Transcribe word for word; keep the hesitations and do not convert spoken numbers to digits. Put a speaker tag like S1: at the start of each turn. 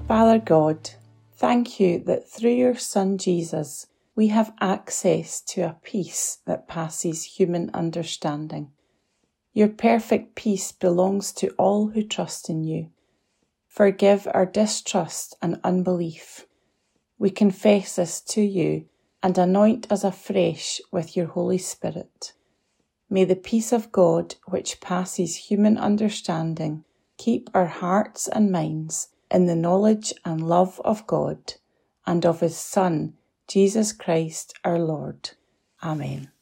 S1: Father God, thank you that through your Son Jesus, we have access to a peace that passes human understanding. Your perfect peace belongs to all who trust in you. Forgive our distrust and unbelief. We confess this to you and anoint us afresh with your Holy Spirit. May the peace of God, which passes human understanding, keep our hearts and minds in the knowledge and love of God and of his Son, Jesus Christ our Lord. Amen.